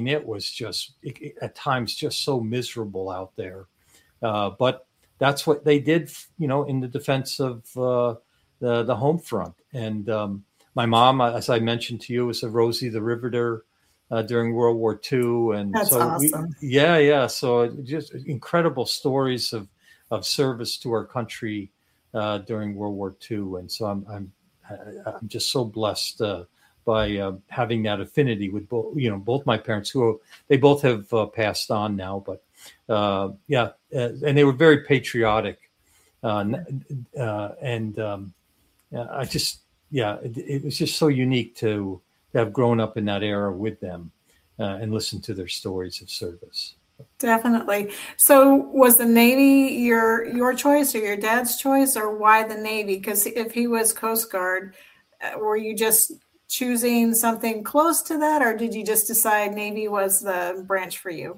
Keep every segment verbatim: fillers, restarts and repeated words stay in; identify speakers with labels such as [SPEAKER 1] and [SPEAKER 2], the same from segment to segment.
[SPEAKER 1] mean, it was just it, it, at times just so miserable out there. Uh, but that's what they did, you know, in the defense of uh, the the home front. And um, my mom, as I mentioned to you, was a Rosie the Riveter uh, during World War Two, and
[SPEAKER 2] That's
[SPEAKER 1] so
[SPEAKER 2] awesome.
[SPEAKER 1] we, yeah, yeah. So just incredible stories of of service to our country uh, during World War Two, and so I'm I'm I'm just so blessed uh, by uh, having that affinity with both, you know, both my parents, who they both have uh, passed on now, but uh, yeah, uh, and they were very patriotic, uh, uh, and um, I just yeah, it, it was just so unique to, to have grown up in that era with them uh, and listen to their stories of service.
[SPEAKER 2] Definitely. So was the Navy your your choice or your dad's choice, or why the Navy? Because if he was Coast Guard, uh, were you just choosing something close to that, or did you just decide Navy was the branch for you?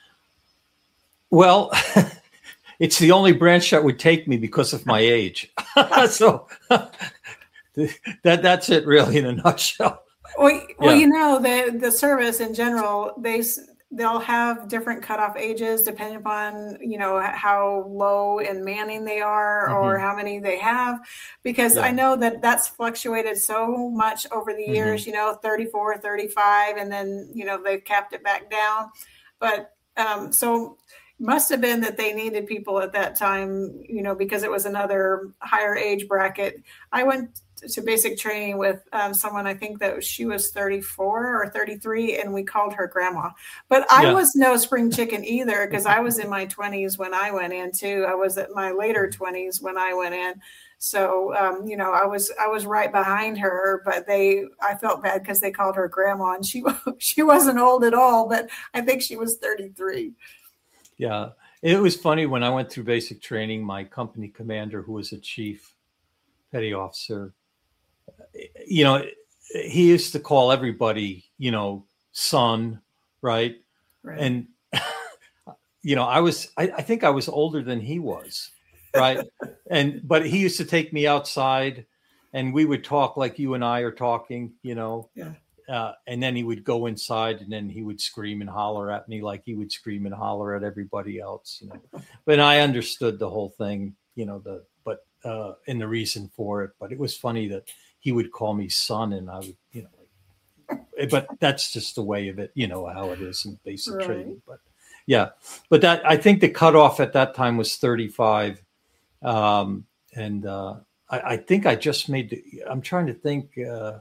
[SPEAKER 1] Well, it's the only branch that would take me because of my age. So that that's it really in a nutshell.
[SPEAKER 2] Well, well, yeah. You know, the the service in general, they they'll have different cutoff ages depending upon, you know, how low in manning they are, mm-hmm. or how many they have, because yeah. I know that that's fluctuated so much over the years, mm-hmm. you know, thirty-four, thirty-five, and then, you know, they've capped it back down. But um, so must have been that they needed people at that time, you know, because it was another higher age bracket. I went to basic training with um, someone, I think that she was thirty-four or thirty-three, and we called her grandma. But I yeah. was no spring chicken either, because I was in my twenties when I went in too. I was at my later twenties when I went in. So, um, you know, I was I was right behind her, but they I felt bad because they called her grandma, and she she wasn't old at all, but I think she was thirty-three.
[SPEAKER 1] Yeah, it was funny when I went through basic training, my company commander, who was a chief petty officer, you know, he used to call everybody, you know, son, right?
[SPEAKER 2] Right.
[SPEAKER 1] And, you know, I was, I, I think I was older than he was, right? and, but he used to take me outside and we would talk like you and I are talking, you know,
[SPEAKER 2] yeah.
[SPEAKER 1] Uh, and then he would go inside and then he would scream and holler at me like he would scream and holler at everybody else, you know. But I understood the whole thing, you know, the but uh, and the reason for it. But it was funny that he would call me son, and I would, you know, like, but that's just the way of it, you know, how it is in basic
[SPEAKER 2] right.
[SPEAKER 1] training. But yeah, but that I think the cutoff at that time was thirty-five, um, and uh, I, I think I just made. The, I'm trying to think. Uh,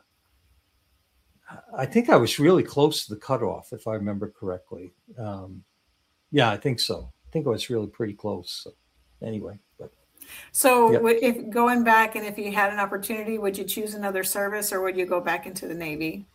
[SPEAKER 1] I think I was really close to the cutoff, if I remember correctly. Um, yeah, I think so. I think I was really pretty close. So, anyway, but
[SPEAKER 2] so yeah. if going back and if you had an opportunity, would you choose another service or would you go back into the Navy?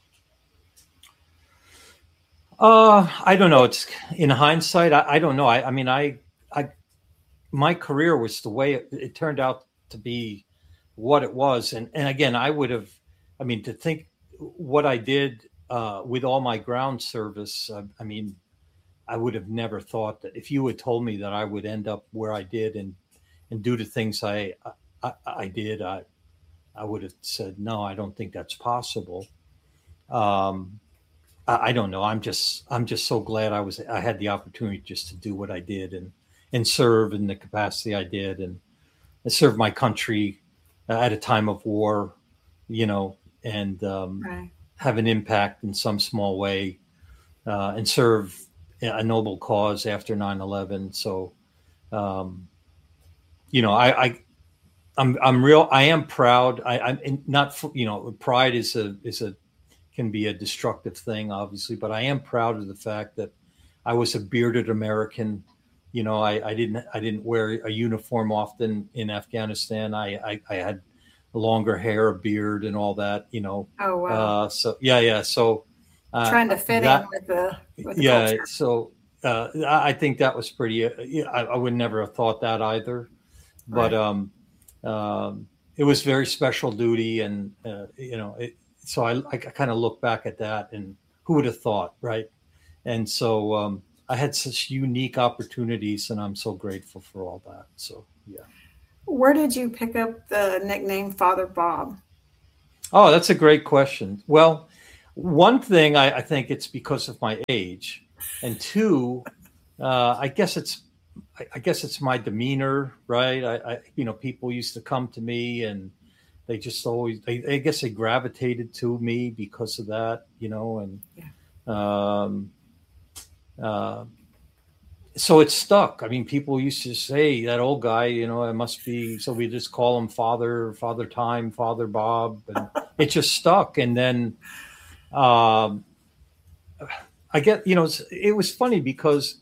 [SPEAKER 1] Uh, I don't know. It's in hindsight. I, I don't know. I, I mean, I, I, my career was the way it, it turned out to be, what it was, and and again, I would have. I mean, to think. What I did uh, with all my ground service, uh, I mean, I would have never thought that if you had told me that I would end up where I did and and do the things I I, I did, I I would have said no. I don't think that's possible. Um, I, I don't know. I'm just I'm just so glad I was I had the opportunity just to do what I did and and serve in the capacity I did and, and serve my country at a time of war, you know. And um,
[SPEAKER 2] right.
[SPEAKER 1] have an impact in some small way uh, and serve a noble cause after nine eleven. So, um, you know, I, I, I'm, I'm real, I am proud. I, I'm not, you know, pride is a, is a, can be a destructive thing, obviously, but I am proud of the fact that I was a bearded American. You know, I, I didn't, I didn't wear a uniform often in Afghanistan. I, I, I had longer hair, a beard, and all that, you know.
[SPEAKER 2] Oh wow!
[SPEAKER 1] Uh, so yeah, yeah. So
[SPEAKER 2] uh, trying to fit that, in with the, with the
[SPEAKER 1] yeah.
[SPEAKER 2] culture.
[SPEAKER 1] So uh, I think that was pretty. Uh, I, I would never have thought that either, but
[SPEAKER 2] right.
[SPEAKER 1] um, um, it was very special duty, and uh, you know, it, so I, I kind of look back at that, and who would have thought, right? And so um, I had such unique opportunities, and I'm so grateful for all that. So yeah.
[SPEAKER 2] Where did you pick up the nickname Father Bob?
[SPEAKER 1] Oh, that's a great question. Well, one thing, I, I think it's because of my age, and two, uh, I guess it's I, I guess it's my demeanor, right? I, I you know people used to come to me and they just always they, I guess they gravitated to me because of that, you know, and
[SPEAKER 2] Yeah.
[SPEAKER 1] um, uh, so it stuck. I mean, people used to say that old guy, you know, it must be. So we just call him Father, Father Time, Father Bob, and it just stuck. And then um, I get, you know, it's, it was funny because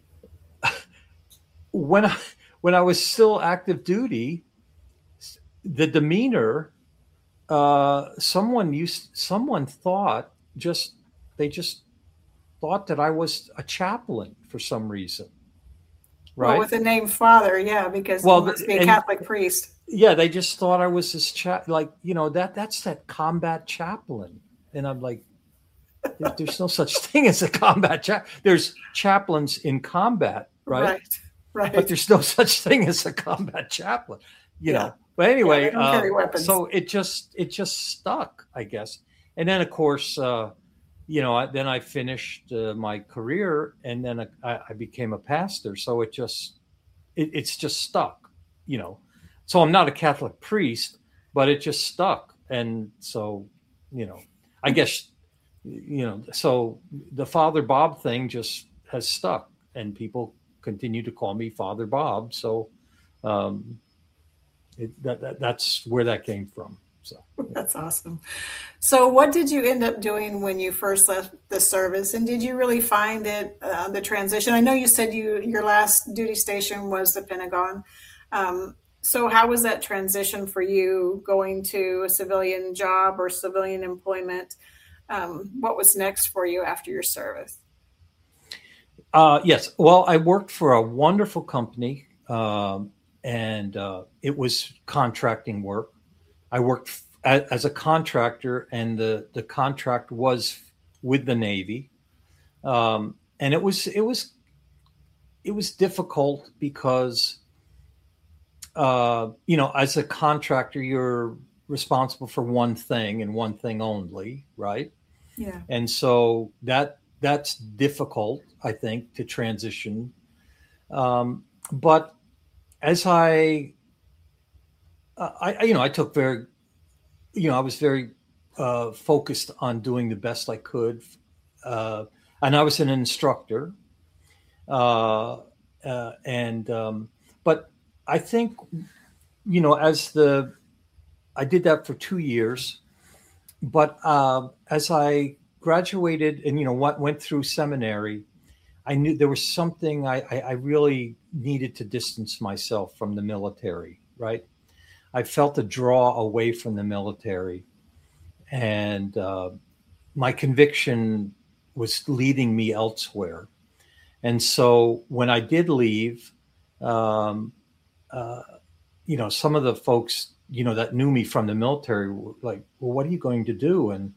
[SPEAKER 1] when I when I was still active duty, the demeanor, uh, someone used, someone thought just they just thought that I was a chaplain for some reason,
[SPEAKER 2] Well,
[SPEAKER 1] right?
[SPEAKER 2] with the name Father, yeah, because you
[SPEAKER 1] Well,
[SPEAKER 2] must be a
[SPEAKER 1] and
[SPEAKER 2] Catholic priest.
[SPEAKER 1] yeah, they just thought I was this chap, like, you know, that that's that combat chaplain. And I'm like, there's, there's no such thing as a combat chap. There's chaplains in combat, right?
[SPEAKER 2] Right,
[SPEAKER 1] But
[SPEAKER 2] right.
[SPEAKER 1] there's no such thing as a combat chaplain, you
[SPEAKER 2] Yeah,
[SPEAKER 1] know. But
[SPEAKER 2] yeah, they
[SPEAKER 1] anyway,
[SPEAKER 2] don't carry
[SPEAKER 1] um,
[SPEAKER 2] weapons.
[SPEAKER 1] so it just it just stuck, I guess. And then of course, uh, you know, I, then I finished uh, my career, and then I, I became a pastor. So it just it, it's just stuck, you know. So I'm not a Catholic priest, but it just stuck, and so, you know, I guess, you know, so the Father Bob thing just has stuck, and people continue to call me Father Bob. So um, it, that, that that's where that came from. So yeah.
[SPEAKER 2] That's awesome. So, what did you end up doing when you first left the service, and did you really find it uh, the transition? I know you said you your last duty station was the Pentagon. Um, so, how was that transition for you going to a civilian job or civilian employment? Um, what was next for you after your service?
[SPEAKER 1] Uh, yes. Well, I worked for a wonderful company, um, and uh, it was contracting work. I worked f- a- as a contractor, and the the contract was with the Navy, um, and it was it was it was difficult because uh, you know, as a contractor, you're responsible for one thing and one thing only, right?
[SPEAKER 2] Yeah.
[SPEAKER 1] And so that that's difficult, I think, to transition. Um, but as I, uh, I, you know, I took very, you know, I was very uh, focused on doing the best I could, uh, and I was an instructor, uh, uh, and um, but I think, you know, as the I did that for two years, but uh, as I graduated and, you know, what went through seminary, I knew there was something I, I, I really needed to distance myself from the military, right? I felt a draw away from the military, and uh, my conviction was leading me elsewhere. And so when I did leave, um, uh, you know, some of the folks, you know, that knew me from the military were like, well, what are you going to do? And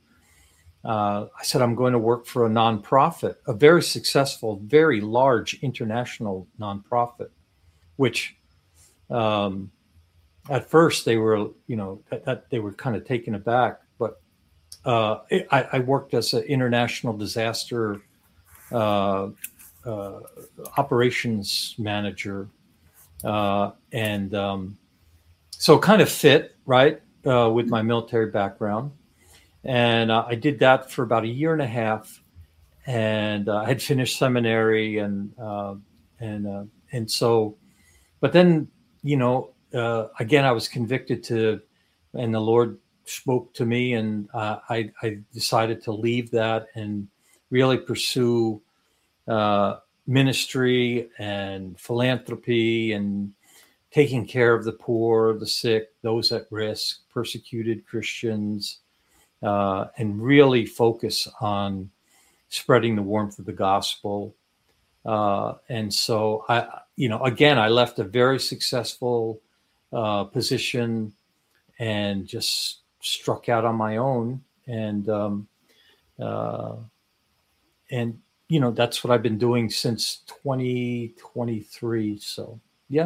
[SPEAKER 1] uh, I said, I'm going to work for a nonprofit, a very successful, very large international nonprofit, which um, at first they were, you know, that, that they were kind of taken aback. But uh, it, I, I worked as an international disaster uh, uh, operations manager. Uh, and um, so it kind of fit, right, uh, with my military background. And uh, I did that for about a year and a half, and uh, I had finished seminary, and uh, and uh, and so, but then, you know, uh, again, I was convicted to, and the Lord spoke to me, and uh, I I decided to leave that and really pursue uh, ministry and philanthropy and taking care of the poor, the sick, those at risk, persecuted Christians, uh, and really focus on spreading the warmth of the gospel. Uh, and so I, you know, again, I left a very successful uh, position and just struck out on my own. And, um, uh, and, you know, that's what I've been doing since twenty twenty-three. So, yeah.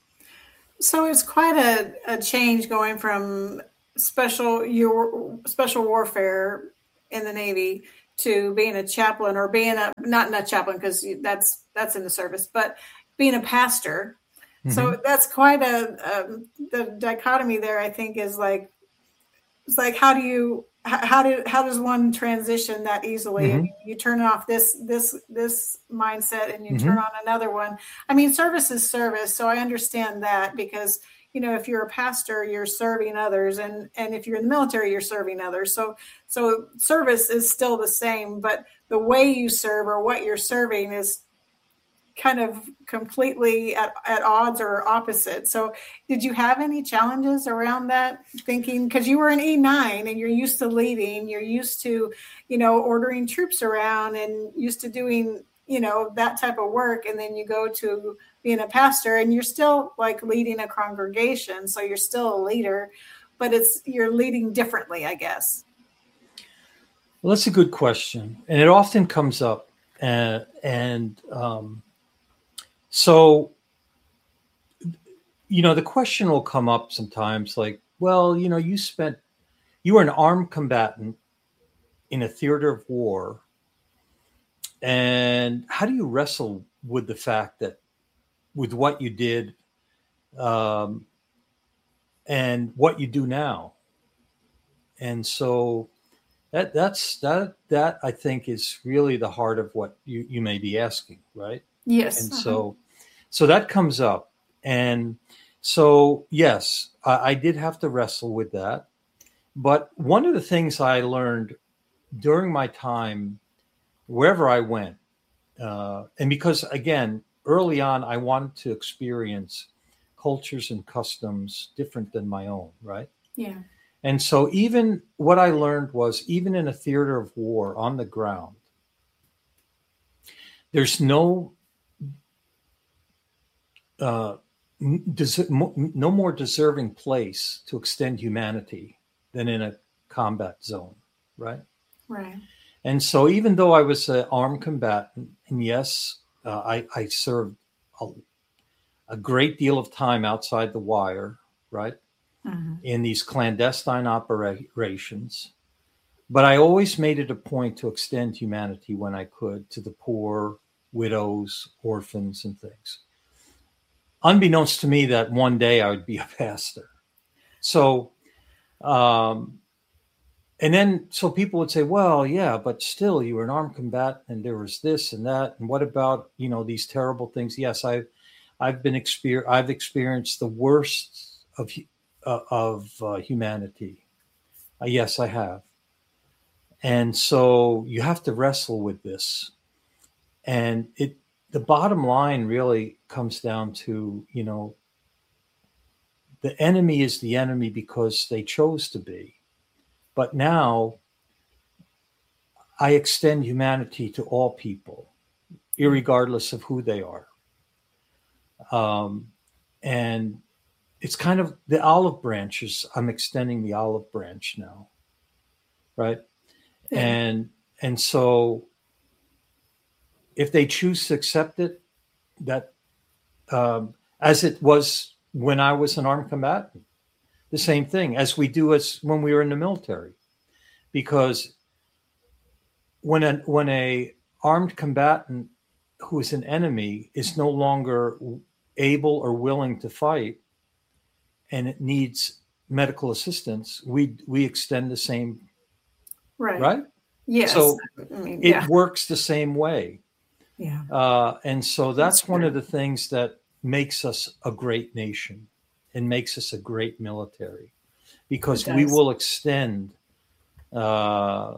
[SPEAKER 2] So it's quite a, a change going from special your special warfare in the Navy to being a chaplain or being a not not chaplain because that's that's in the service, but being a pastor. Mm-hmm. So that's quite a, a the dichotomy there. I think is like it's like how do you how do how does one transition that easily? Mm-hmm. I mean, you turn off this this this mindset and you mm-hmm. turn on another one. I mean, service is service, so I understand that because. You know, if you're a pastor, you're serving others, and and if you're in the military, you're serving others. So so service is still the same, but the way you serve or what you're serving is kind of completely at, at odds or opposite. So did you have any challenges around that thinking, because you were an E nine and you're used to leading, you're used to, you know, ordering troops around and used to doing, you know, that type of work. And then you go to being a pastor and you're still like leading a congregation. So you're still a leader, but it's, you're leading differently, I guess.
[SPEAKER 1] Well, that's a good question. And it often comes up. Uh, and um, so, you know, the question will come up sometimes like, well, you know, you spent, you were an armed combatant in a theater of war. And how do you wrestle with the fact that with what you did um, and what you do now? And so that that's that that I think is really the heart of what you, you may be asking, right?
[SPEAKER 2] Yes.
[SPEAKER 1] And
[SPEAKER 2] uh-huh.
[SPEAKER 1] so so that comes up. And so, yes, I, I did have to wrestle with that. But one of the things I learned during my time wherever I went, uh, and because, again, early on, I wanted to experience cultures and customs different than my own, right?
[SPEAKER 2] Yeah.
[SPEAKER 1] And so even what I learned was even in a theater of war on the ground, there's no uh, des- no more deserving place to extend humanity than in a combat zone, right?
[SPEAKER 2] Right.
[SPEAKER 1] And so even though I was an armed combatant, and yes, uh, I, I served a, a great deal of time outside the wire, right, mm-hmm. in these clandestine operations, but I always made it a point to extend humanity when I could to the poor, widows, orphans, and things. Unbeknownst to me that one day I would be a pastor. So, um, And then, so people would say, well, yeah, but still you were an armed combatant and there was this and that. And what about, you know, these terrible things? Yes, I've, I've been exper- I've experienced the worst of, uh, of uh, humanity. Uh, yes, I have. And so you have to wrestle with this. And it, the bottom line really comes down to, you know, the enemy is the enemy because they chose to be. But now I extend humanity to all people, irregardless of who they are. Um, and it's kind of the olive branches. I'm extending the olive branch now, right? Yeah. And and so if they choose to accept it, that um, as it was when I was an armed combatant, the same thing as we do as when we were in the military, because when a when a armed combatant who is an enemy is no longer able or willing to fight, and it needs medical assistance, we we extend the same,
[SPEAKER 2] right?
[SPEAKER 1] Right?
[SPEAKER 2] Yes.
[SPEAKER 1] So
[SPEAKER 2] I mean,
[SPEAKER 1] it
[SPEAKER 2] yeah.
[SPEAKER 1] works the same way.
[SPEAKER 2] Yeah.
[SPEAKER 1] Uh, and so that's, that's one
[SPEAKER 2] true.
[SPEAKER 1] of the things that makes us a great nation and makes us a great military, because we will extend, uh,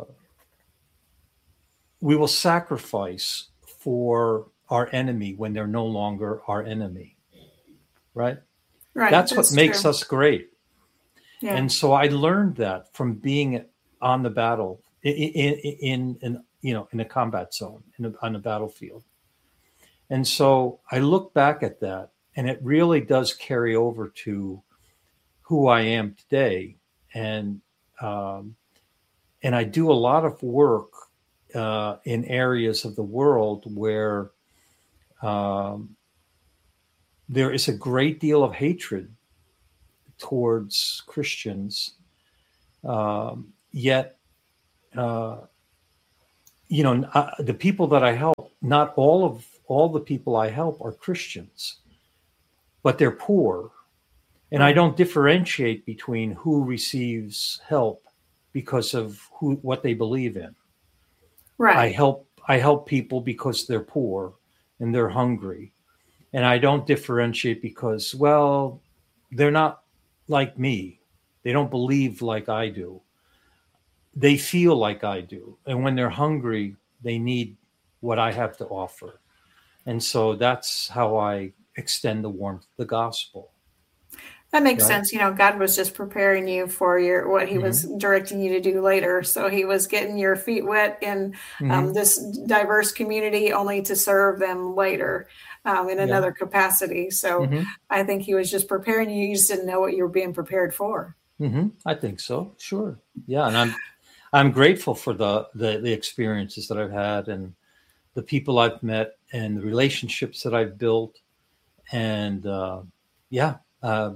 [SPEAKER 1] we will sacrifice for our enemy when they're no longer our enemy, right?
[SPEAKER 2] Right.
[SPEAKER 1] That's,
[SPEAKER 2] that's
[SPEAKER 1] what makes
[SPEAKER 2] true.
[SPEAKER 1] us great.
[SPEAKER 2] Yeah.
[SPEAKER 1] And so I learned that from being on the battle in, in, in, in you know, in a combat zone, in a, on a battlefield. And so I look back at that, and it really does carry over to who I am today. And, um, and I do a lot of work uh, in areas of the world where um, there is a great deal of hatred towards Christians. Um, yet uh, you know, uh, the people that I help, not all of all the people I help are Christians, but they're poor. And I don't differentiate between who receives help because of who what they believe in.
[SPEAKER 2] Right.
[SPEAKER 1] I help I help people because they're poor and they're hungry. And I don't differentiate because, well, they're not like me. They don't believe like I do. They feel like I do. And when they're hungry, they need what I have to offer. And so that's how I extend the warmth of the gospel.
[SPEAKER 2] That makes
[SPEAKER 1] Right.
[SPEAKER 2] sense. You know, God was just preparing you for your what He
[SPEAKER 1] Mhm.
[SPEAKER 2] was directing you to do later. So He was getting your feet wet in um,
[SPEAKER 1] Mhm.
[SPEAKER 2] this diverse community, only to serve them later um, in
[SPEAKER 1] Yeah.
[SPEAKER 2] another capacity. So
[SPEAKER 1] Mhm.
[SPEAKER 2] I think He was just preparing you. You just didn't know what you were being prepared for.
[SPEAKER 1] Mhm. I think so. Sure. Yeah, and I'm I'm grateful for the, the the experiences that I've had and the people I've met and the relationships that I've built. And uh, yeah, uh,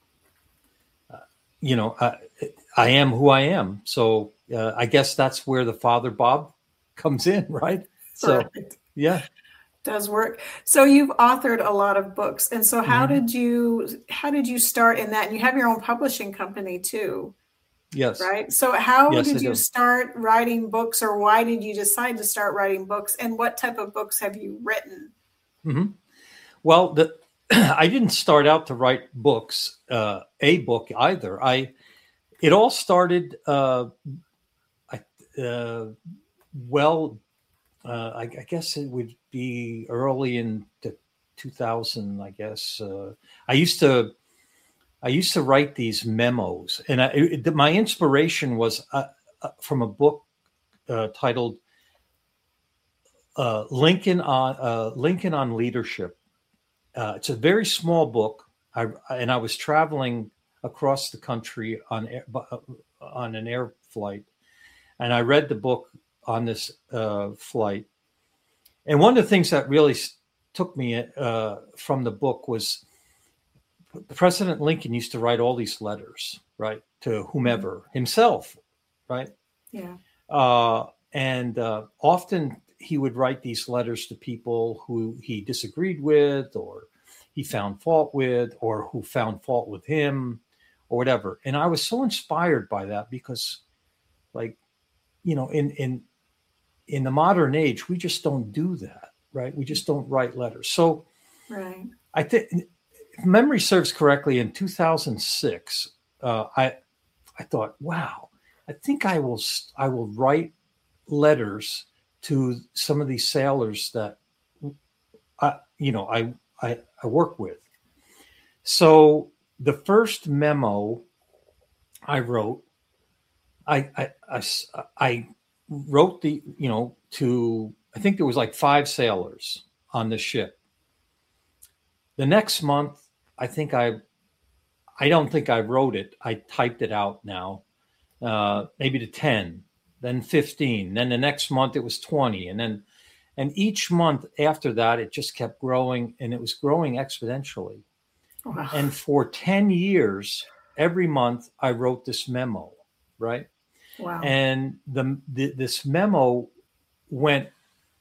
[SPEAKER 1] you know, I, I am who I am. So uh, I guess that's where the Father Bob comes in, right? So
[SPEAKER 2] Right.
[SPEAKER 1] yeah.
[SPEAKER 2] Does work. So you've authored a lot of books. And so how
[SPEAKER 1] Mhm.
[SPEAKER 2] did you how did you start in that? And you have your own publishing company too,
[SPEAKER 1] Yes.
[SPEAKER 2] right? So how
[SPEAKER 1] Yes, I
[SPEAKER 2] did you
[SPEAKER 1] do.
[SPEAKER 2] start writing books, or why did you decide to start writing books? And what type of books have you written?
[SPEAKER 1] Mhm. Well, the I didn't start out to write books, uh, a book either. I it all started uh, I, uh, well. Uh, I, I guess it would be early in the two thousand. I guess uh, I used to I used to write these memos, and I, it, my inspiration was uh, uh, from a book uh, titled uh, "Lincoln on uh, Lincoln on Leadership." Uh, it's a very small book, I, and I was traveling across the country on air, on an air flight, and I read the book on this uh, flight. And one of the things that really took me uh, from the book was President Lincoln used to write all these letters, right, to whomever, himself, right?
[SPEAKER 2] Yeah.
[SPEAKER 1] Uh, and uh, often he would write these letters to people who he disagreed with, or he found fault with, or who found fault with him, or whatever. And I was so inspired by that because, like, you know, in in in the modern age, we just don't do that, right? We just don't write letters. So
[SPEAKER 2] Right.
[SPEAKER 1] I think, if memory serves correctly, in two thousand six, uh, I I thought, wow, I think I will I will write letters to some of these sailors that I you know I I, I work with. So the first memo I wrote, I I, I I wrote the you know to I think there was like five sailors on the ship. The next month, I think I I don't think I wrote it. I typed it out now. Uh, maybe to ten, then fifteen, then the next month it was twenty, and then and each month after that it just kept growing, and it was growing exponentially.
[SPEAKER 2] Wow.
[SPEAKER 1] And for ten years, every month I wrote this memo, right?
[SPEAKER 2] Wow.
[SPEAKER 1] And the, the this memo went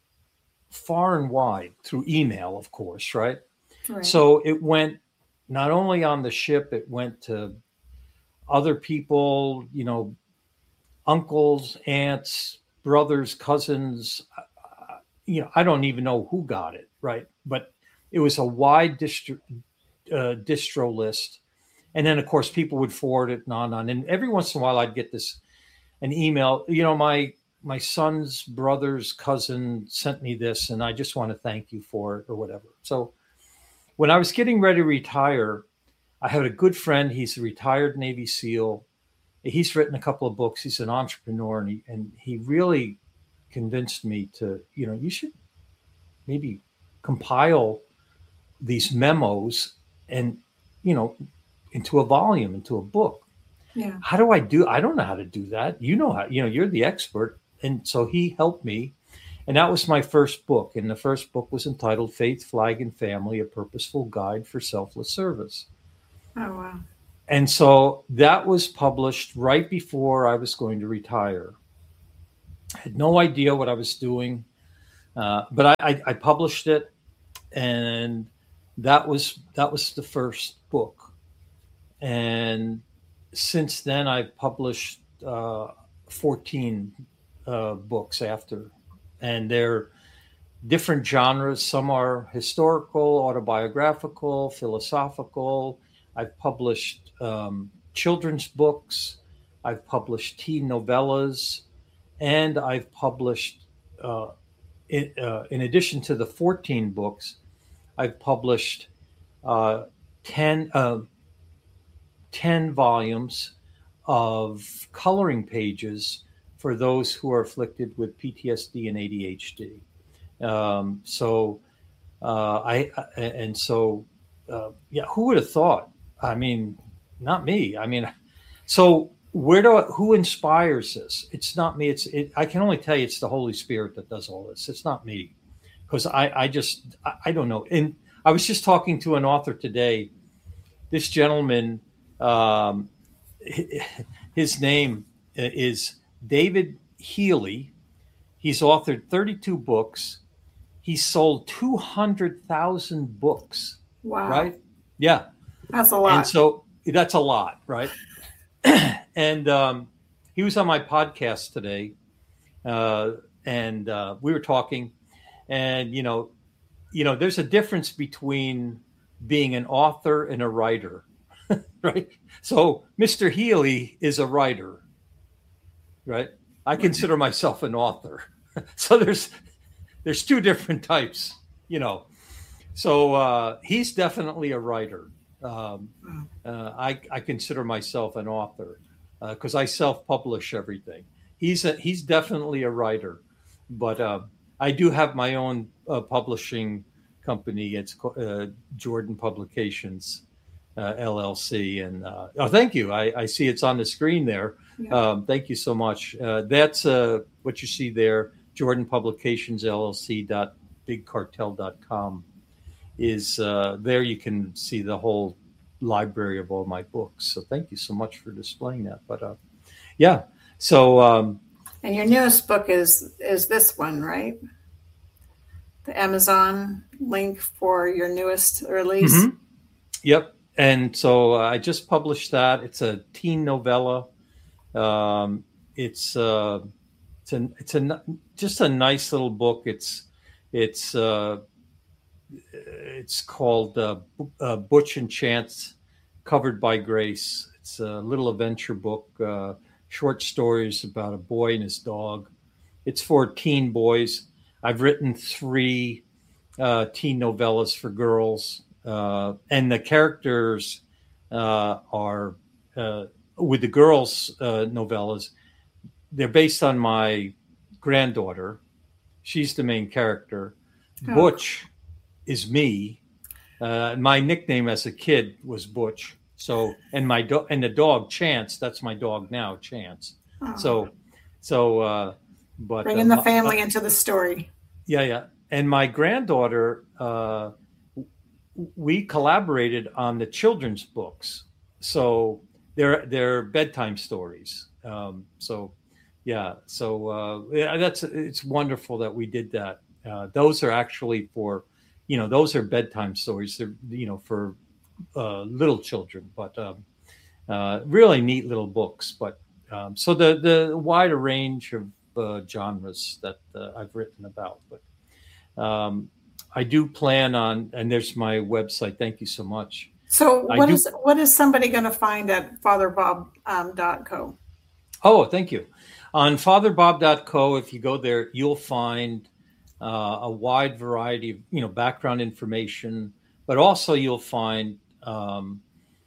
[SPEAKER 1] far and wide through email, of course, right?
[SPEAKER 2] Right.
[SPEAKER 1] So it went not only on the ship, it went to other people, you know, uncles, aunts, brothers, cousins. Uh, you know, I don't even know who got it, right? But it was a wide distro, uh, distro list. And then, of course, people would forward it and on and on. And every once in a while, I'd get this, an email, you know, my my son's brother's cousin sent me this, and I just want to thank you for it, or whatever. So when I was getting ready to retire, I had a good friend. He's a retired Navy SEAL. He's written a couple of books. He's an entrepreneur, and he, and he really convinced me to, you know, you should maybe compile these memos and, you know, into a volume, into a book.
[SPEAKER 2] Yeah.
[SPEAKER 1] How do I do? I don't know how to do that. You know how, you know, you're the expert. And so he helped me. And that was my first book. And the first book was entitled Faith, Flag, and Family, A Purposeful Guide for Selfless Service.
[SPEAKER 2] Oh, wow.
[SPEAKER 1] And so that was published right before I was going to retire. I had no idea what I was doing, uh, but I, I, I published it, and that was that was the first book. And since then, I've published uh, fourteen uh, books after, and they're different genres. Some are historical, autobiographical, philosophical. I've published um, children's books. I've published teen novellas, and I've published, uh, in, uh, in addition to the fourteen books, I've published uh, ten, uh, ten volumes of coloring pages for those who are afflicted with P T S D and A D H D. Um, so, uh, I, and so, uh, yeah, who would have thought? I mean, not me. I mean, so where do I, who inspires this? It's not me. It's, it, I can only tell you it's the Holy Spirit that does all this. It's not me, because I, I just, I, I don't know. And I was just talking to an author today. This gentleman, um, his name is David Healy. He's authored thirty-two books. He sold two hundred thousand books.
[SPEAKER 2] Wow.
[SPEAKER 1] Right? Yeah.
[SPEAKER 2] That's a lot.
[SPEAKER 1] And so that's a lot, right? And um, he was on my podcast today, uh, and uh, we were talking, and, you know, you know, there's a difference between being an author and a writer, right? So Mister Healy is a writer, right? I consider myself an author. So there's there's two different types, you know. So uh, he's definitely a writer. Um, uh, I, I consider myself an author because uh, I self-publish everything. He's a, he's definitely a writer, but uh, I do have my own uh, publishing company. It's uh, Jordan Publications, uh, L L C. And uh, oh, thank you. I, I see it's on the screen there. Yeah. Um, thank you so much. Uh, that's uh, what you see there. Jordan Publications L L C dot big cartel dot com is uh, there. You can see the whole library of all my books. So thank you so much for displaying that. But uh, yeah, so um,
[SPEAKER 2] and your newest book is is this one, right? The Amazon link for your newest release.
[SPEAKER 1] Mm-hmm. Yep. And so uh, I just published that. It's a teen novella. Um, it's uh, it's a it's a just a nice little book. It's it's uh, it's called uh, uh, Butch and Chance, Covered by Grace. It's a little adventure book, uh, short stories about a boy and his dog. It's for teen boys. I've written three uh, teen novellas for girls, uh, and the characters uh, are uh, with the girls' uh, novellas. They're based on my granddaughter. She's the main character. Oh. Butch is me. Uh, my nickname as a kid was Butch. So, and my do- and the dog Chance. That's my dog now, Chance. Oh. So, so, uh, but
[SPEAKER 2] bringing
[SPEAKER 1] uh,
[SPEAKER 2] the family
[SPEAKER 1] uh,
[SPEAKER 2] into the story.
[SPEAKER 1] Yeah, yeah. And my granddaughter, uh, we collaborated on the children's books. So they're they're bedtime stories. Um, so, yeah. So uh, yeah, that's it's wonderful that we did that. Uh, those are actually for, you know, those are bedtime stories. They're, you know, for uh, little children, but um, uh, really neat little books. But um, so the the wider range of uh, genres that uh, I've written about. But um, I do plan on, and there's my website. Thank you so much.
[SPEAKER 2] So what do, is what is somebody going to find at father bob dot co?
[SPEAKER 1] Oh, thank you. On father bob dot co, if you go there, you'll find uh, a wide variety of, you know, background information, but also you'll find um,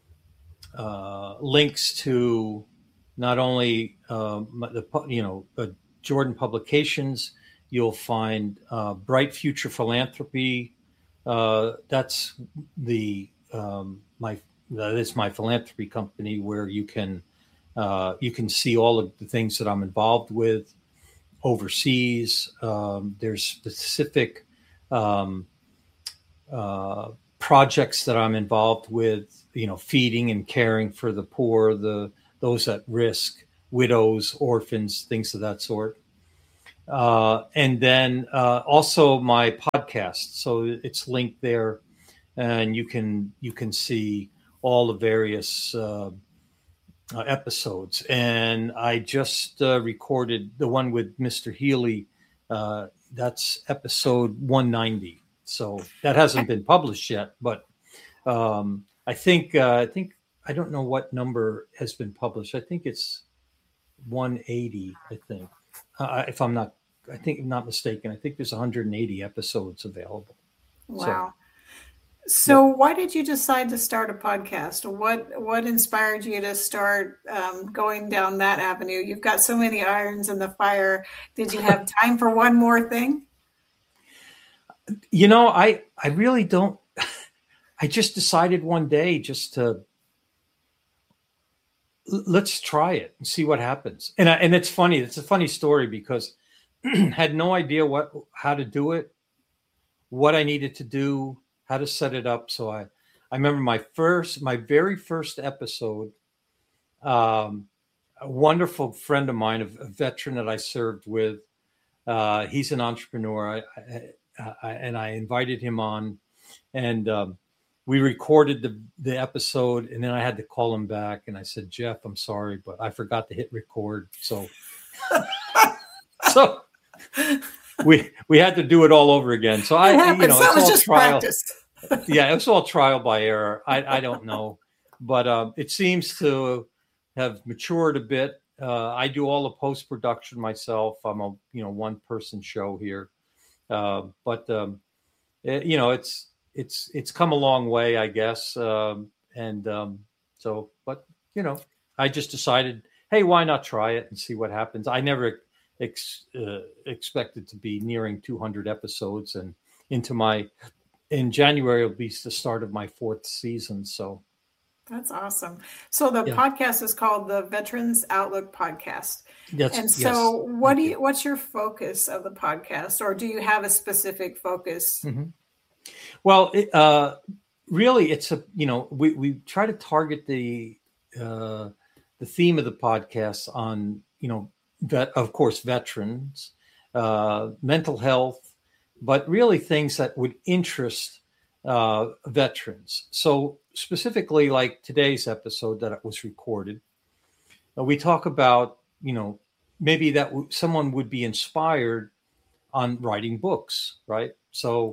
[SPEAKER 1] uh, links to not only uh, the, you know, uh, Jordan Publications. You'll find uh, Bright Future Philanthropy. Uh, that's the um, my that is my philanthropy company, where you can uh, you can see all of the things that I'm involved with overseas. Um, there's specific um, uh, projects that I'm involved with, you know, feeding and caring for the poor, the those at risk, widows, orphans, things of that sort. Uh, and then uh, also my podcast. So it's linked there, and you can you can see all the various uh, uh, episodes. And I just uh, recorded the one with Mister Healy. Uh, that's episode one ninety. So that hasn't been published yet, but um, I think uh, I think I don't know what number has been published. I think it's one eighty. I think, uh, if I'm not, I think I'm not mistaken. I think there's one hundred eighty episodes available.
[SPEAKER 2] Wow. So, so yeah. Why did you decide to start a podcast? What what inspired you to start um, going down that avenue? You've got so many irons in the fire. Did you have time for one more thing?
[SPEAKER 1] You know, I I really don't. I just decided one day just to let's try it and see what happens. And I, and it's funny. It's a funny story because had no idea what how to do it, what I needed to do, how to set it up. So I I remember my first my very first episode. Um, a wonderful friend of mine, a, a veteran that I served with. Uh, he's an entrepreneur. I, I, I, and I invited him on, and um, we recorded the, the episode, and then I had to call him back, and I said, Jeff, I'm sorry, but I forgot to hit record. So, so we we had to do it all over again. So I, you know,
[SPEAKER 2] that
[SPEAKER 1] it's all
[SPEAKER 2] just
[SPEAKER 1] trial.
[SPEAKER 2] Practice.
[SPEAKER 1] Yeah, it was all trial by error. I, I don't know, but um, it seems to have matured a bit. Uh, I do all the post production myself. I'm a you know one person show here. Uh, but um, it, you know, it's it's it's come a long way, I guess. Um, and um, so, but you know, I just decided, hey, why not try it and see what happens? I never ex- uh, expected to be nearing two hundred episodes, and into my in January will be the start of my fourth season. So
[SPEAKER 2] that's awesome. So the yeah. podcast is called the Veterans Outlook Podcast.
[SPEAKER 1] That's,
[SPEAKER 2] and so
[SPEAKER 1] yes.
[SPEAKER 2] what do you, what's your focus of the podcast, or do you have a specific focus?
[SPEAKER 1] Mm-hmm. Well, it, uh, really it's a, you know, we, we try to target the, uh, the theme of the podcast on, you know, vet, of course, veterans, uh, mental health, but really things that would interest uh, veterans. So specifically like today's episode that was recorded, uh, we talk about, you know, maybe that w- someone would be inspired on writing books, right? So,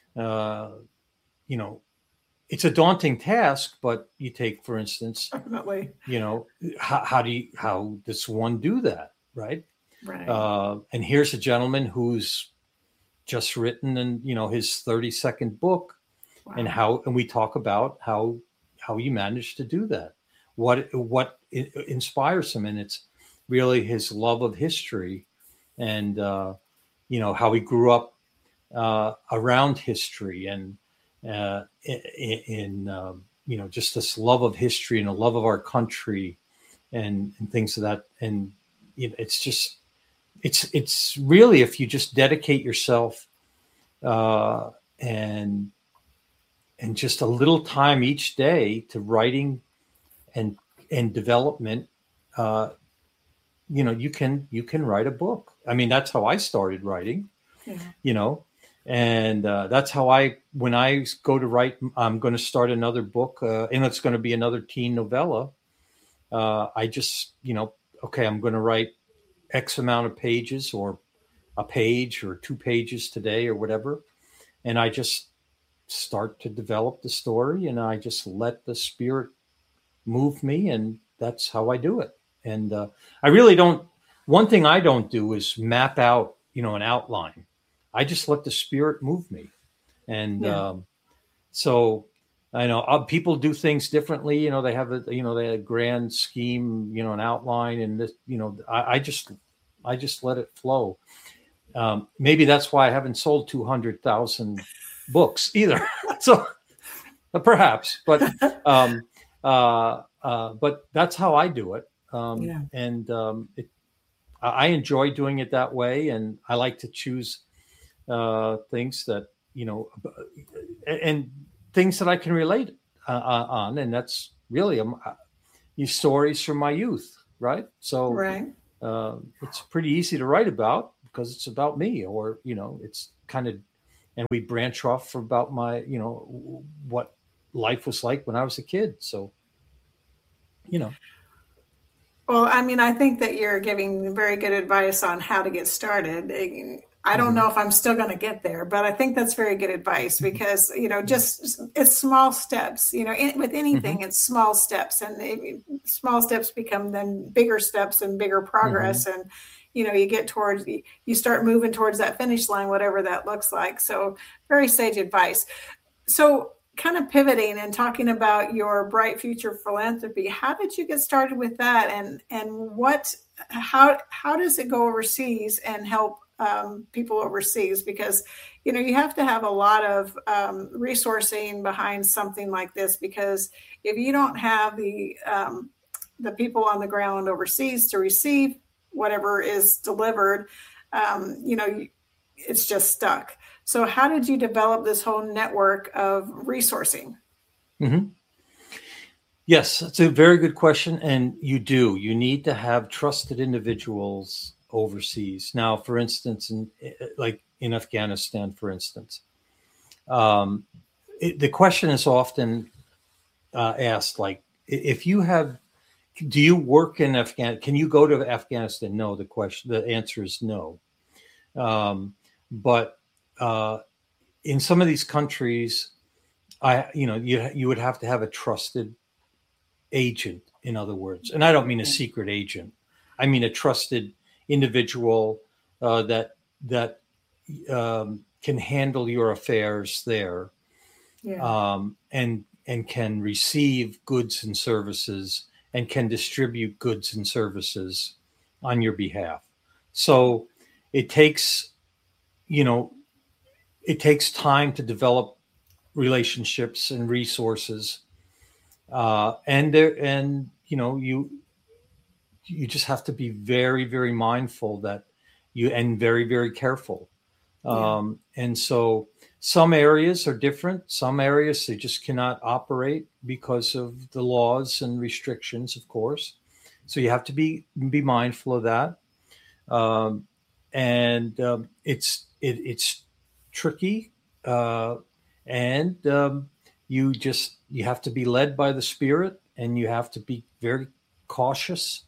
[SPEAKER 1] uh, you know, it's a daunting task, but you take, for instance,
[SPEAKER 2] Definitely.
[SPEAKER 1] you know, how, how do you, how does one do that, right?
[SPEAKER 2] Right.
[SPEAKER 1] Uh, and here's a gentleman who's just written, and you know, his thirty second book. Wow. And how, and we talk about how, how you managed to do that. What, what inspires him. And it's really his love of history and, uh, you know, how he grew up uh, around history and uh, in, in um, you know, just this love of history and a love of our country and, and things of that. And you know, it's just, it's, it's really, if you just dedicate yourself uh, and, and just a little time each day to writing and and development, uh, you know, you can you can write a book. I mean, that's how I started writing, yeah. you know, and uh, that's how I, when I go to write, I'm going to start another book, uh, and it's going to be another teen novella. Uh, I just, you know, okay, I'm going to write X amount of pages or a page or two pages today or whatever, and I just start to develop the story, and I just let the spirit move me, and that's how I do it. And uh, I really don't, one thing I don't do is map out, you know, an outline. I just let the spirit move me. And yeah. um, so I know uh, people do things differently. You know, they have a, you know, they have a grand scheme, you know, an outline, and this, you know, I, I just, I just let it flow. Um, maybe that's why I haven't sold two hundred thousand books either. So uh, perhaps, but, um, uh, uh, but that's how I do it. Um, yeah. And, um, it, I enjoy doing it that way. And I like to choose, uh, things that, you know, and things that I can relate uh, on. And that's really, um, these stories from my youth. Right. So,
[SPEAKER 2] right.
[SPEAKER 1] uh, it's pretty easy to write about, because it's about me, or, you know, it's kind of, and we branch off for about my, you know, what life was like when I was a kid. So, you know.
[SPEAKER 2] Well, I mean, I think that you're giving very good advice on how to get started. I don't mm-hmm. know if I'm still going to get there, but I think that's very good advice because, you know, just it's small steps, you know, in, with anything, mm-hmm. it's small steps, and it, small steps become then bigger steps and bigger progress. Mm-hmm. And, you know, you get towards, you start moving towards that finish line, whatever that looks like. So very sage advice. So kind of pivoting and talking about your Bright Future Philanthropy, how did you get started with that? And, and what, how, how does it go overseas and help um, people overseas? Because, you know, you have to have a lot of um, resourcing behind something like this, because if you don't have the, um, the people on the ground overseas to receive whatever is delivered, um, you know, it's just stuck. So how did you develop this whole network of resourcing?
[SPEAKER 1] Mm-hmm. Yes, it's a very good question. And you do. You need to have trusted individuals overseas. Now, for instance, in, like in Afghanistan, for instance, um, it, the question is often uh, asked, like, if you have, do you work in Afghanistan? Can you go to Afghanistan? No, the question, the answer is no. Um, but Uh, in some of these countries, I, you know, you you would have to have a trusted agent, in other words, and I don't mean a secret agent. I mean a trusted individual uh, that that um, can handle your affairs there, yeah. um, and and can receive goods and services and can distribute goods and services on your behalf. So it takes, you know. It takes time to develop relationships and resources, uh, and there, and you know, you you just have to be very, very mindful that you and very, very careful. Yeah. Um, and so, some areas are different. Some areas they just cannot operate because of the laws and restrictions, of course. So you have to be be mindful of that. Um, and um, it's it, it's. tricky, uh, and um, you just you have to be led by the Spirit, and you have to be very cautious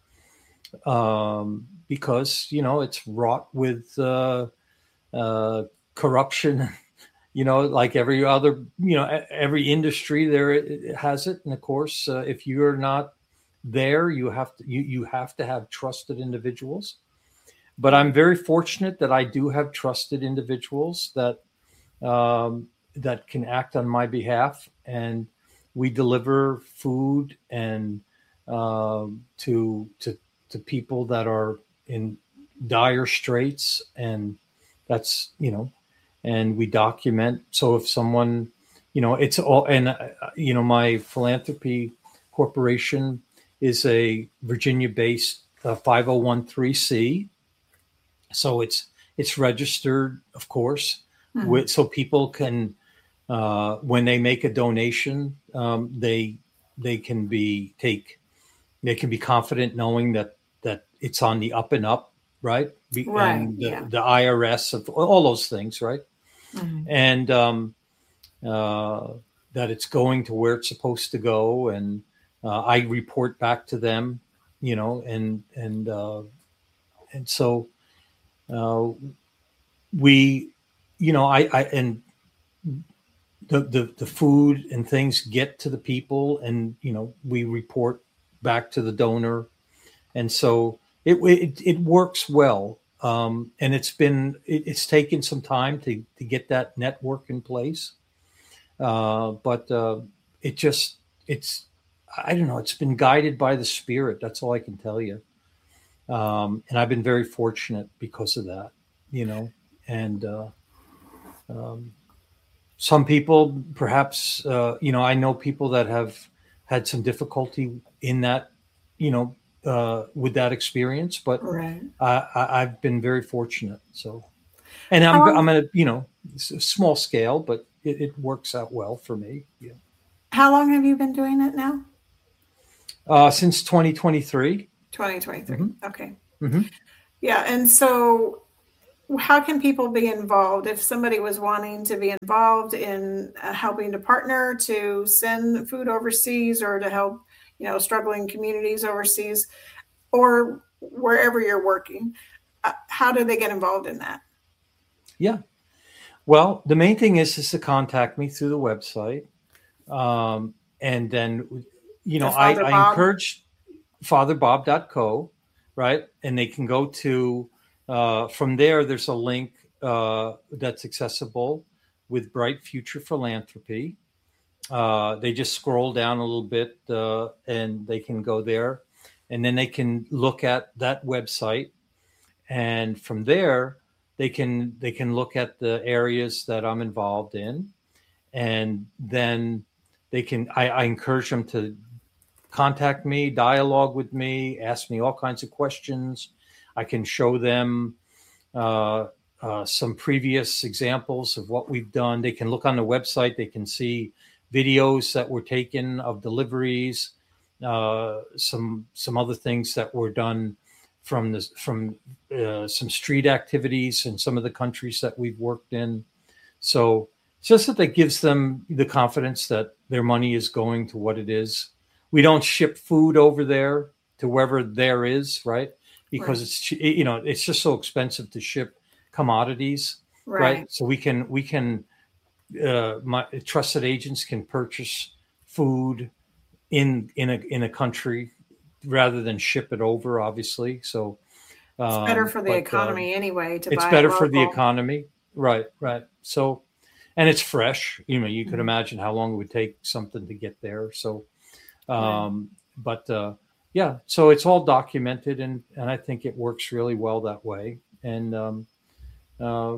[SPEAKER 1] um, because you know it's wrought with uh, uh, corruption. You know, like every other, you know, every industry there it has it, and of course, uh, if you're not there, you have to you you have to have trusted individuals. But I'm very fortunate that I do have trusted individuals that um, that can act on my behalf, and we deliver food and uh, to to to people that are in dire straits, and that's you know, and we document. So if someone, you know, it's all, and uh, you know, my philanthropy corporation is a Virginia-based uh, five oh one c. So it's it's registered, of course, mm-hmm. with, so people can, uh, when they make a donation, um, they they can be take they can be confident knowing that that it's on the up and up, right? Be,
[SPEAKER 2] right.
[SPEAKER 1] And the,
[SPEAKER 2] yeah.
[SPEAKER 1] the I R S of all those things, right? Mm-hmm. And um, uh, that it's going to where it's supposed to go, and uh, I report back to them, you know, and and uh, and so. Uh, we, you know, I, I and the, the the food and things get to the people, and you know, we report back to the donor, and so it it, it works well. Um, and it's been it, it's taken some time to to get that network in place, uh, but uh, it just it's I don't know. It's been guided by the Spirit. That's all I can tell you. Um, and I've been very fortunate because of that, you know, and uh, um, some people perhaps, uh, you know, I know people that have had some difficulty in that, you know, uh, with that experience, but
[SPEAKER 2] right.
[SPEAKER 1] I, I, I've been very fortunate. So, and I'm, um, I'm at a, you know, small scale, but it, it works out well for me. Yeah.
[SPEAKER 2] How long have you been doing it now?
[SPEAKER 1] Uh, since twenty twenty-three.
[SPEAKER 2] twenty twenty-three. Mm-hmm. Okay.
[SPEAKER 1] Mm-hmm.
[SPEAKER 2] Yeah. And so how can people be involved if somebody was wanting to be involved in uh, helping to partner to send food overseas or to help, you know, struggling communities overseas or wherever you're working? Uh, how do they get involved in that?
[SPEAKER 1] Yeah. Well, the main thing is is to contact me through the website. Um, and then, you know, I, I encourage father bob dot co, right? And they can go to, uh, from there, there's a link uh, that's accessible with Bright Future Philanthropy. Uh, they just scroll down a little bit uh, and they can go there. And then they can look at that website. And from there, they can they can look at the areas that I'm involved in. And then they can, I, I encourage them to contact me, dialogue with me, ask me all kinds of questions. I can show them uh, uh, some previous examples of what we've done. They can look on the website. They can see videos that were taken of deliveries, uh, some some other things that were done from this from uh, some street activities in some of the countries that we've worked in. So it's just that that gives them the confidence that their money is going to what it is. We don't ship food over there to wherever there is, right? Because right. it's, you know, it's just so expensive to ship commodities, right? right? So we can, we can, uh, my trusted agents can purchase food in, in a, in a country rather than ship it over, obviously. So
[SPEAKER 2] it's um, better for the but, economy uh, anyway. To
[SPEAKER 1] it's
[SPEAKER 2] buy
[SPEAKER 1] better
[SPEAKER 2] it
[SPEAKER 1] for the economy. Right. Right. So, and it's fresh, you know, you could mm-hmm. imagine how long it would take something to get there. So, um, but, uh, yeah, so it's all documented and, and I think it works really well that way. And, um, uh,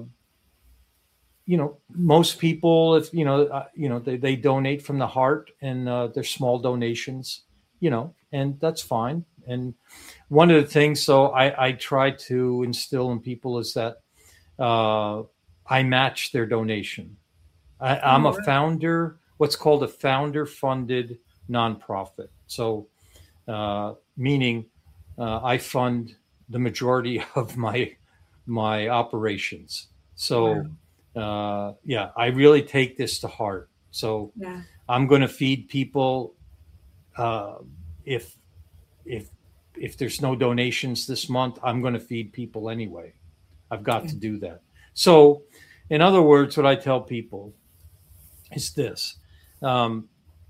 [SPEAKER 1] you know, most people, if, you know, uh, you know, they, they donate from the heart and, uh, they're small donations, you know, and that's fine. And one of the things, so I, I try to instill in people is that, uh, I match their donation. I, I'm a founder, what's called a founder funded nonprofit. So, uh, meaning uh, I fund the majority of my my operations. So, wow. uh, yeah, I really take this to heart. So, yeah. I'm going to feed people uh, if if if there's no donations this month. I'm going to feed people anyway. I've got yeah. to do that. So, in other words, what I tell people is this. Um,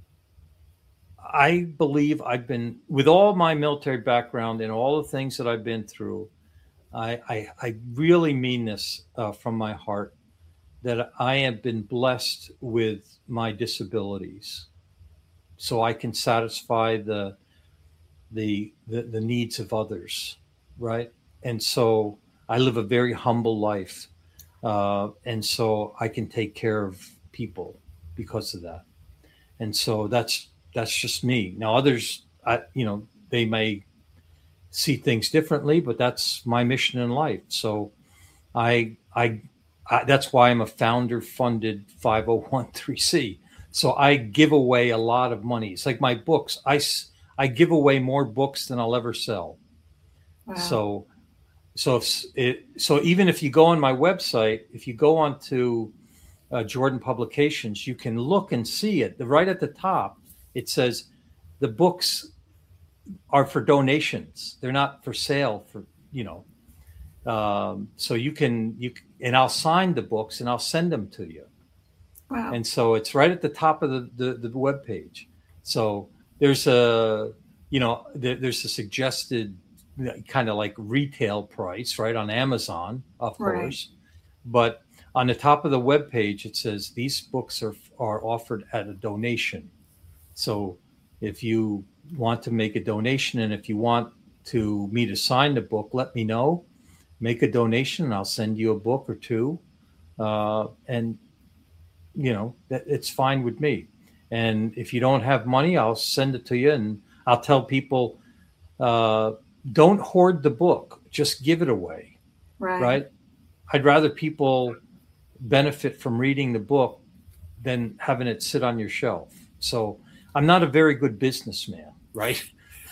[SPEAKER 1] I believe I've been, with all my military background and all the things that I've been through, I, I, I really mean this uh, from my heart, that I have been blessed with my disabilities so I can satisfy the, the, the, the needs of others, right? And so I live a very humble life. Uh, and so I can take care of people because of that. And so that's, that's just me. Now others, I, you know, they may see things differently, but that's my mission in life. So I, I, I that's why I'm a founder funded five oh one c. So I give away a lot of money. It's like my books. I, I give away more books than I'll ever sell. Wow. So, so if it, so even if you go on my website, if you go on to uh, Jordan Publications, you can look and see it. The right at the top, it says the books are for donations. They're not for sale for, you know, um, so you can, you and I'll sign the books and I'll send them to you. Wow. And so it's right at the top of the, the, the web page. So there's a, you know, there, there's a suggested kind of like retail price, right, on Amazon, of right. course. But on the top of the web page, it says these books are are offered at a donation. So if you want to make a donation and if you want to me to sign the book, let me know. Make a donation and I'll send you a book or two. Uh, and, you know, that it's fine with me. And if you don't have money, I'll send it to you and I'll tell people, uh, don't hoard the book. Just give it away. Right. Right. I'd rather people benefit from reading the book than having it sit on your shelf. So I'm not a very good businessman, right?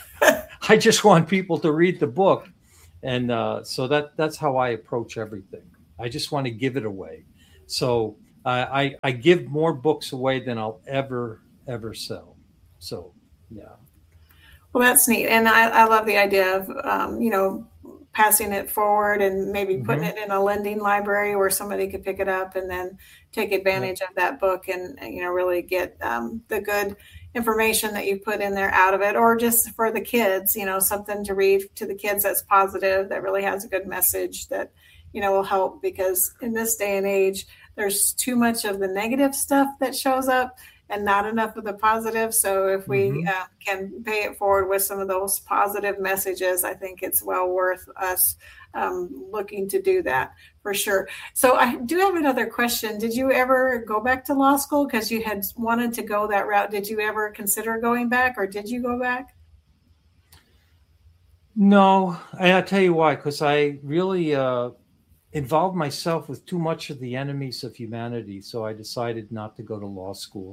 [SPEAKER 1] I just want people to read the book. And uh, so that that's how I approach everything. I just want to give it away. So uh, I I give more books away than I'll ever ever sell. So yeah.
[SPEAKER 2] Well, that's neat, and I, I love the idea of um, you know, passing it forward and maybe putting
[SPEAKER 1] Mm-hmm.
[SPEAKER 2] it in a lending library where somebody could pick it up and then take
[SPEAKER 1] Yeah.
[SPEAKER 2] advantage of that book and, you know, really get um, the good information that you put in there out of it, or just for the kids, you know, something to read to the kids that's positive, that really has a good message that, you know, will help, because in this day and age, there's too much of the negative stuff that shows up and not enough of the positive. So if we
[SPEAKER 1] Mm-hmm.
[SPEAKER 2] uh, can pay it forward with some of those positive messages, I think it's well worth us um, looking to do that for sure. So I do have another question. Did you ever go back to law school? Because you had wanted to go that route. Did you ever consider going back, or did you go back?
[SPEAKER 1] No, and I'll tell you why. Because I really uh, involved myself with too much of the enemies of humanity. So I decided not to go to law school.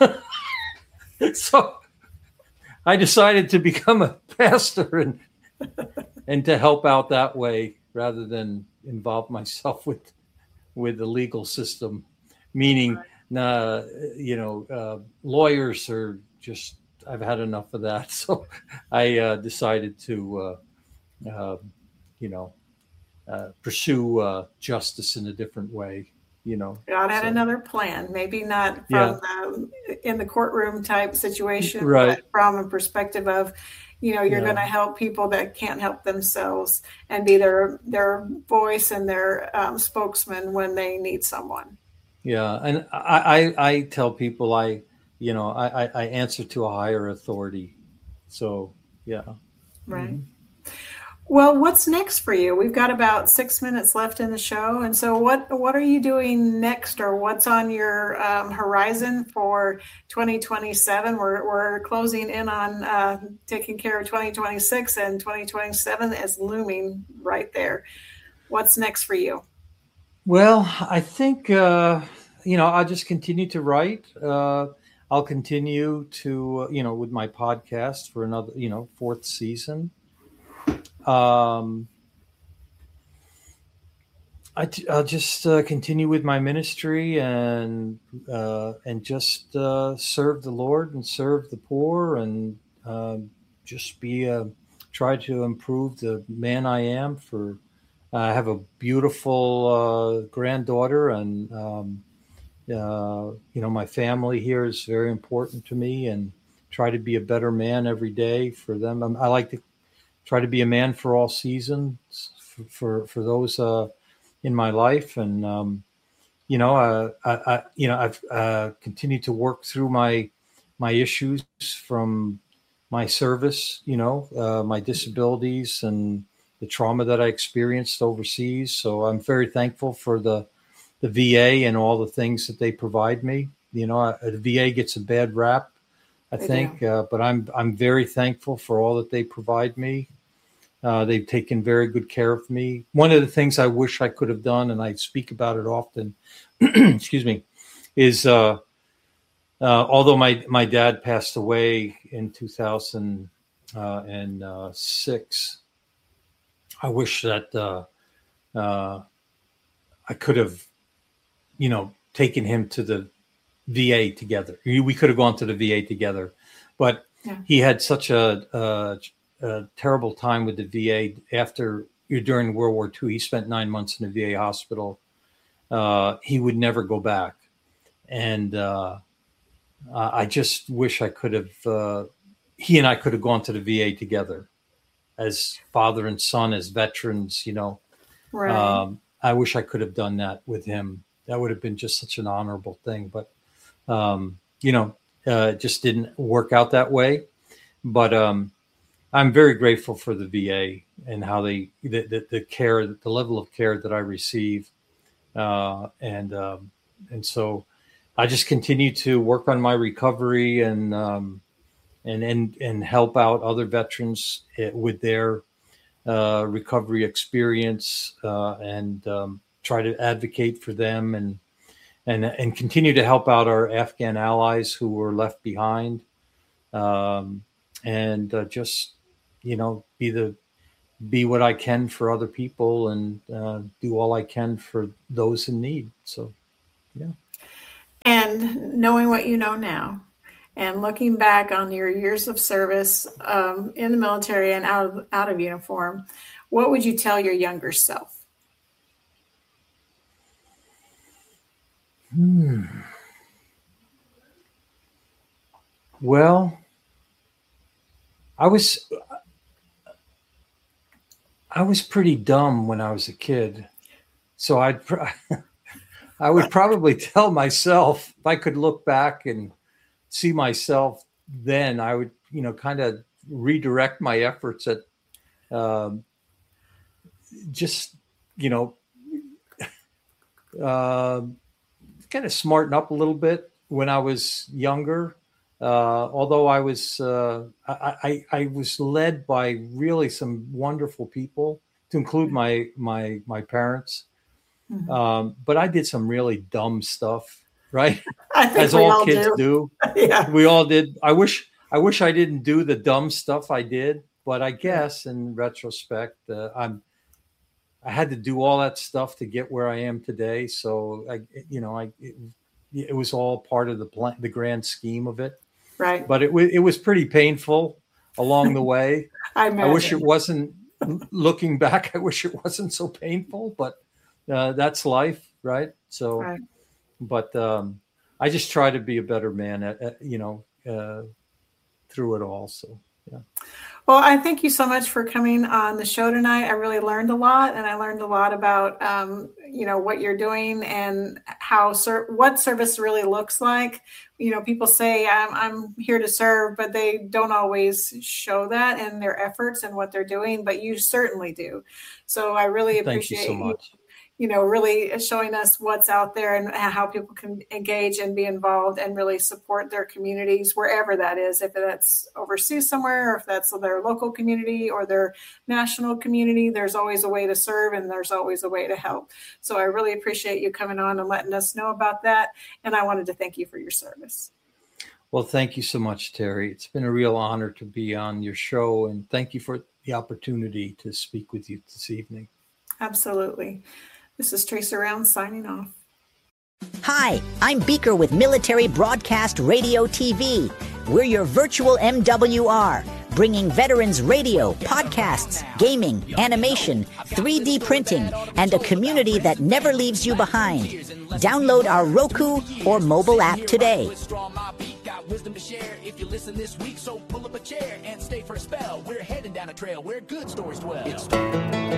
[SPEAKER 1] So I decided to become a pastor and and to help out that way rather than involve myself with with the legal system. Meaning, uh, you know, uh, lawyers are just. I've had enough of that. So I uh, decided to, uh, uh, you know, uh, pursue uh, justice in a different way. You know,
[SPEAKER 2] God had
[SPEAKER 1] so
[SPEAKER 2] another plan, maybe not
[SPEAKER 1] yeah,
[SPEAKER 2] from the, in the courtroom type situation, but
[SPEAKER 1] right,
[SPEAKER 2] from a perspective of, you know, you're going
[SPEAKER 1] yeah.
[SPEAKER 2] to help people that can't help themselves and be their their voice and their um, spokesman when they need someone.
[SPEAKER 1] Yeah, and I, I, I tell people I, you know, I, I I answer to a higher authority. So yeah.
[SPEAKER 2] Right.
[SPEAKER 1] Hmm.
[SPEAKER 2] Well, what's next for you? We've got about six minutes left in the show, and so what what are you doing next, or what's on your um, horizon for twenty twenty-seven? We're we're closing in on uh, taking care of twenty twenty-six, and twenty twenty-seven is looming right there. What's next for you?
[SPEAKER 1] Well, I think uh, you know I'll just continue to write. Uh, I'll continue to uh, you know with my podcast for another you know fourth season. Um, I t- I'll just uh, continue with my ministry and uh, and just uh, serve the Lord and serve the poor and uh, just be a, try to improve the man I am. For I have a beautiful uh, granddaughter, and um, uh, you know my family here is very important to me, and try to be a better man every day for them. I'm, I like to try to be a man for all seasons for for, for those. Uh, in my life, and um, you know, uh, I, I, you know, I've uh, continued to work through my my issues from my service. You know, uh, my disabilities and the trauma that I experienced overseas. So I'm very thankful for the the V A and all the things that they provide me. You know, I, the V A gets a bad rap, I
[SPEAKER 2] They do.
[SPEAKER 1] think, uh, but I'm I'm very thankful for all that they provide me. Uh, they've taken very good care of me. One of the things I wish I could have done, and I speak about it often, excuse me, is uh, uh, although my, my dad passed away in two thousand six, I wish that uh, uh, I could have, you know, taken him to the V A together. We could have gone to the V A together, but
[SPEAKER 2] Yeah.
[SPEAKER 1] he had such a, a a terrible time with the V A after during World War Two. He spent nine months in the V A hospital. Uh, he would never go back, and uh, I just wish I could have. Uh, he and I could have gone to the V A together, as father and son, as veterans. You know,
[SPEAKER 2] Right.
[SPEAKER 1] um, I wish I could have done that with him. That would have been just such an honorable thing. But um, you know, uh, it just didn't work out that way. But um, I'm very grateful for the V A and how they the, the, the care, the level of care that I receive, uh, and um, and so I just continue to work on my recovery and um, and and and help out other veterans with their uh, recovery experience uh, and um, try to advocate for them and and and continue to help out our Afghan allies who were left behind, um, and uh, just you know be the be what I can for other people and uh, do all I can for those in need. So, yeah.
[SPEAKER 2] And knowing what you know now, and looking back on your years of service um, in the military and out of, out of uniform, what would you tell your younger self?
[SPEAKER 1] Hmm. Well, I was I was pretty dumb when I was a kid, so I'd I would probably tell myself, if I could look back and see myself then, I would, you know, kind of redirect my efforts at um, just, you know, uh, kind of smarten up a little bit when I was younger. Uh, although I was, uh, I, I, I was led by really some wonderful people, to include my my my parents. Mm-hmm. Um, but I did some really dumb stuff, right?
[SPEAKER 2] I think
[SPEAKER 1] As
[SPEAKER 2] we
[SPEAKER 1] all,
[SPEAKER 2] all
[SPEAKER 1] kids
[SPEAKER 2] do.
[SPEAKER 1] do.
[SPEAKER 2] Yeah,
[SPEAKER 1] we all did. I wish I wish I didn't do the dumb stuff I did, but I guess in retrospect, uh, I'm. I had to do all that stuff to get where I am today. So I, you know, I it, it was all part of the plan, the grand scheme of it.
[SPEAKER 2] Right.
[SPEAKER 1] But it was it was pretty painful along the way.
[SPEAKER 2] I,
[SPEAKER 1] I wish it wasn't. Looking back, I wish it wasn't so painful. But uh, that's life, right? So,
[SPEAKER 2] right.
[SPEAKER 1] but um, I just try to be a better man, at, at, you know, uh, through it all. So, yeah.
[SPEAKER 2] Well, I thank you so much for coming on the show tonight. I really learned a lot, and I learned a lot about, um, you know, what you're doing and how ser- what service really looks like. You know, people say I'm, I'm here to serve, but they don't always show that in their efforts and what they're doing. But you certainly do. So I really appreciate
[SPEAKER 1] Thank you so much.
[SPEAKER 2] You. You know, really showing us what's out there and how people can engage and be involved and really support their communities wherever that is, if that's overseas somewhere, or if that's their local community or their national community. There's always a way to serve, and there's always a way to help. So I really appreciate you coming on and letting us know about that. And I wanted to thank you for your service.
[SPEAKER 1] Well, thank you so much, Terry. It's been a real honor to be on your show, and thank you for the opportunity to speak with you this evening.
[SPEAKER 2] Absolutely. This is Teresa Round signing off.
[SPEAKER 3] Hi, I'm Beaker with Military Broadcast Radio T V. We're your virtual M W R, bringing veterans radio, podcasts, gaming, animation, three D printing, and a community that never leaves you behind. Download our Roku or mobile app today. Wisdom to share if you listen this week, so pull up a chair and stay for a spell. We're heading down a trail where good stories dwell. It's